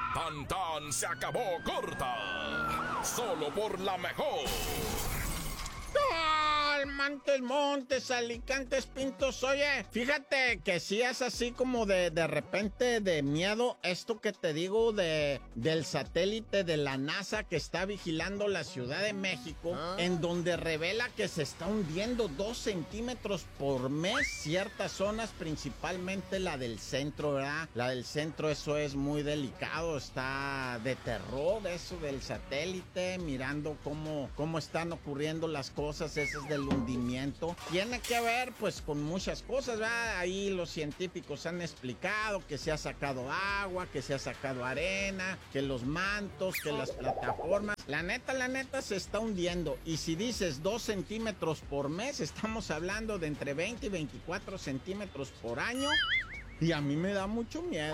Tan tan se acabó corta. Solo por la mejor. Montes, Montes, Alicantes, Pintos. Oye, fíjate que sí es así como de repente de miedo esto que te digo del satélite de la NASA que está vigilando la Ciudad de México, en donde revela que se está hundiendo 2 centímetros por mes ciertas zonas, principalmente la del centro, ¿verdad? La del centro, eso es muy delicado, está de terror eso del satélite, mirando cómo están ocurriendo las cosas esas del hundimiento. Tiene que ver pues con muchas cosas, ¿verdad? Ahí los científicos han explicado que se ha sacado agua, que se ha sacado arena, que los mantos, que las plataformas. La neta se está hundiendo. Y si dices 2 centímetros por mes, estamos hablando de entre 20 y 24 centímetros por año. Y a mí me da mucho miedo.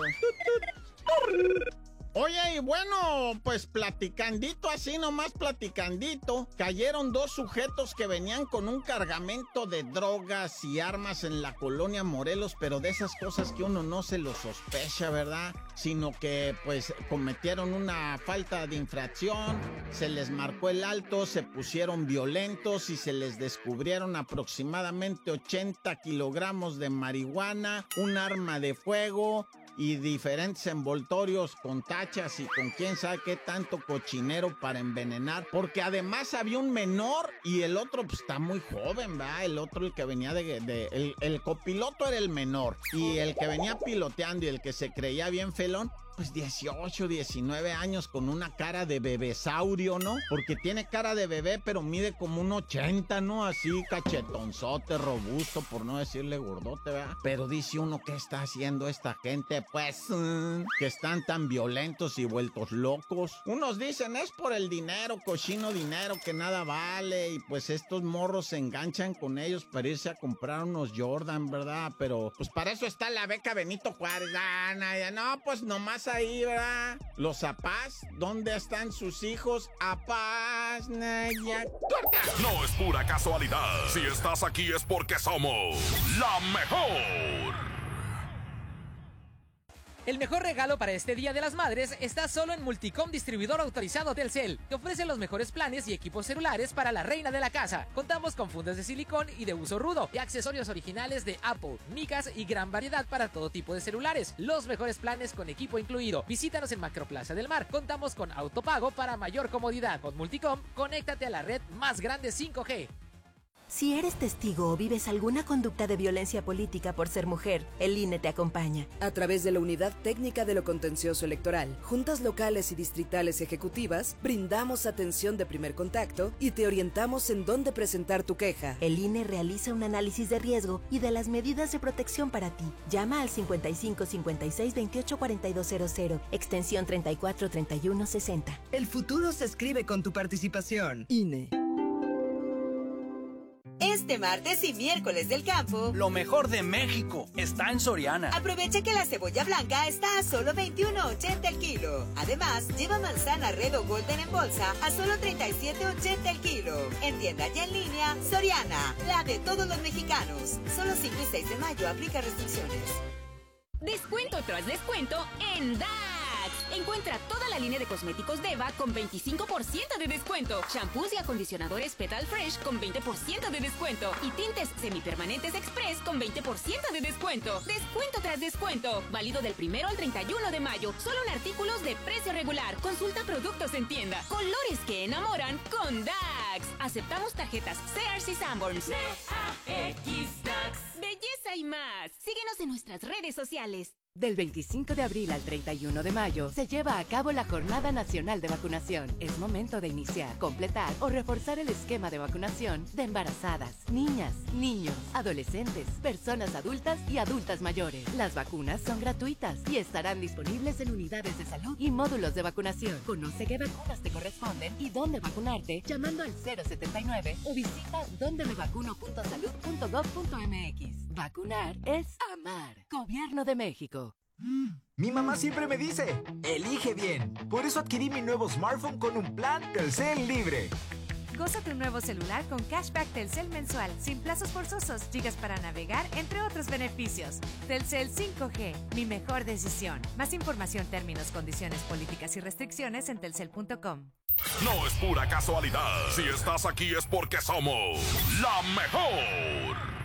Oye, y bueno, pues platicandito, así nomás platicandito, cayeron 2 sujetos que venían con un cargamento de drogas y armas en la colonia Morelos, pero de esas cosas que uno no se lo sospecha, ¿verdad? Sino que, pues, cometieron una falta de infracción, se les marcó el alto, se pusieron violentos y se les descubrieron aproximadamente 80 kilogramos de marihuana, un arma de fuego y diferentes envoltorios con tachas y con quién sabe qué tanto cochinero para envenenar, porque además había un menor y el otro pues está muy joven, ¿verdad? El otro, el que venía el copiloto era el menor, y el que venía piloteando y el que se creía bien felón, pues 18, 19 años con una cara de bebesaurio, ¿no? Porque tiene cara de bebé, pero mide como un 80, ¿no? Así cachetonzote, robusto, por no decirle gordote, ¿verdad? Pero dice uno, ¿qué está haciendo esta gente? Pues, que están tan violentos y vueltos locos. Unos dicen, es por el dinero, cochino dinero, que nada vale, y pues estos morros se enganchan con ellos para irse a comprar unos Jordan, ¿verdad? Pero, pues para eso está la beca Benito Juárez. No, pues nomás ahí, ¿verdad? Los apás, ¿dónde están sus hijos? Apás, Naya. ¡Corta! No es pura casualidad. Si estás aquí es porque somos la mejor. El mejor regalo para este Día de las Madres está solo en Multicom, distribuidor autorizado Telcel, que ofrece los mejores planes y equipos celulares para la reina de la casa. Contamos con fundas de silicón y de uso rudo, y accesorios originales de Apple, micas y gran variedad para todo tipo de celulares. Los mejores planes con equipo incluido. Visítanos en Macroplaza del Mar. Contamos con autopago para mayor comodidad. Con Multicom, conéctate a la red más grande 5G. Si eres testigo o vives alguna conducta de violencia política por ser mujer, el INE te acompaña. A través de la Unidad Técnica de lo Contencioso Electoral, juntas locales y distritales ejecutivas, brindamos atención de primer contacto y te orientamos en dónde presentar tu queja. El INE realiza un análisis de riesgo y de las medidas de protección para ti. Llama al 55 56 28 4200, extensión 34 31 60. El futuro se escribe con tu participación. INE. Este martes y miércoles del campo, lo mejor de México está en Soriana. Aprovecha que la cebolla blanca está a solo $21.80 el kilo. Además, lleva manzana Red o Golden en bolsa a solo $37.80 el kilo. En tienda y en línea, Soriana, la de todos los mexicanos. Solo 5 y 6 de mayo, aplica restricciones. Descuento tras descuento en DAX. Encuentra toda la línea de cosméticos Deva con 25% de descuento. Shampoos y acondicionadores Petal Fresh con 20% de descuento. Y tintes semipermanentes Express con 20% de descuento. Descuento tras descuento. Válido del 1 al 31 de mayo. Solo en artículos de precio regular. Consulta productos en tienda. Colores que enamoran con DAX. Aceptamos tarjetas Sears y Sanborns. DAX. Belleza y más. Síguenos en nuestras redes sociales. Del 25 de abril al 31 de mayo se lleva a cabo la Jornada Nacional de Vacunación. Es momento de iniciar, completar o reforzar el esquema de vacunación de embarazadas, niñas, niños, adolescentes, personas adultas y adultas mayores. Las vacunas son gratuitas y estarán disponibles en unidades de salud y módulos de vacunación. Conoce qué vacunas te corresponden y dónde vacunarte llamando al 079 o visita dondemevacuno.salud.gov.mx. Vacunar es amar. Gobierno de México. Mi mamá siempre me dice, elige bien. Por eso adquirí mi nuevo smartphone con un plan Telcel Libre. Gózate un nuevo celular con cashback Telcel mensual, sin plazos forzosos, gigas para navegar, entre otros beneficios. Telcel 5G, mi mejor decisión. Más información, términos, condiciones, políticas y restricciones en telcel.com. No es pura casualidad. Si estás aquí es porque somos la mejor.